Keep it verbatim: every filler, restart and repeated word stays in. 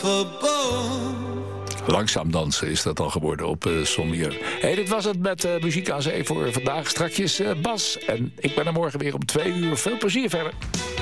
up above. Langzaam dansen is dat al geworden op uh, Sommier. Hey, dit was het met uh, Muziek aan Zee voor vandaag. Strakjes uh, Bas. En ik ben er morgen weer om twee uur. Veel plezier verder.